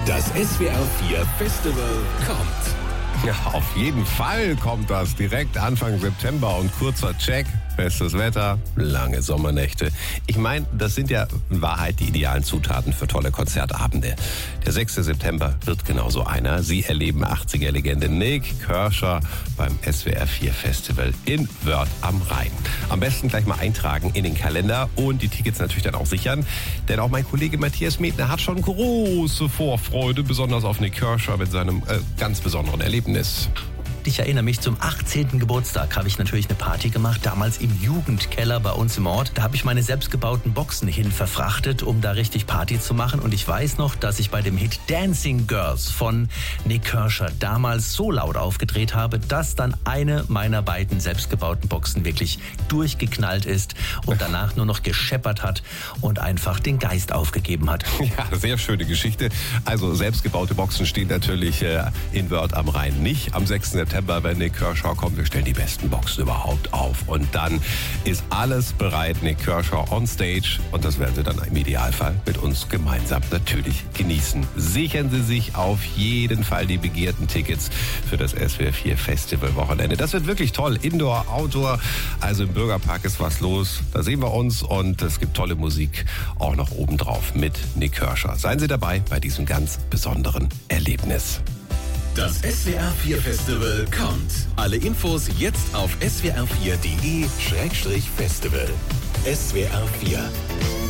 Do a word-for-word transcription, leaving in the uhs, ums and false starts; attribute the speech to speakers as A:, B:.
A: Das S W R vier Festival kommt.
B: Ja, auf jeden Fall kommt das direkt Anfang September und kurzer Check. Bestes Wetter, lange Sommernächte. Ich meine, das sind ja in Wahrheit die idealen Zutaten für tolle Konzertabende. Der sechste September wird genauso einer. Sie erleben achtziger-Legende Nik Kershaw beim S W R vier Festival in Wörth am Rhein. Am besten gleich mal eintragen in den Kalender und die Tickets natürlich dann auch sichern. Denn auch mein Kollege Matthias Medner hat schon große Vorfreude, besonders auf Nik Kershaw mit seinem äh, ganz besonderen Erlebnis.
C: Ich erinnere mich, zum achtzehnten Geburtstag habe ich natürlich eine Party gemacht, damals im Jugendkeller bei uns im Ort. Da habe ich meine selbstgebauten Boxen hin verfrachtet, um da richtig Party zu machen. Und ich weiß noch, dass ich bei dem Hit Dancing Girls von Nik Kershaw damals so laut aufgedreht habe, dass dann eine meiner beiden selbstgebauten Boxen wirklich durchgeknallt ist und danach nur noch gescheppert hat und einfach den Geist aufgegeben hat.
B: Ja, sehr schöne Geschichte. Also selbstgebaute Boxen stehen natürlich äh, in Wörth am Rhein nicht. Am sechsten September, wenn Nik Kershaw kommt, wir stellen die besten Boxen überhaupt auf. Und dann ist alles bereit, Nik Kershaw on stage. Und das werden Sie dann im Idealfall mit uns gemeinsam natürlich genießen. Sichern Sie sich auf jeden Fall die begehrten Tickets für das S W R vier Festival Wochenende. Das wird wirklich toll. Indoor, Outdoor. Also im Bürgerpark ist was los. Da sehen wir uns und es gibt tolle Musik auch noch obendrauf mit Nik Kershaw. Seien Sie dabei bei diesem ganz besonderen Erlebnis.
A: Das S W R vier Festival kommt. Alle Infos jetzt auf s w r vier punkt d e Schrägstrich Festival. S W R vier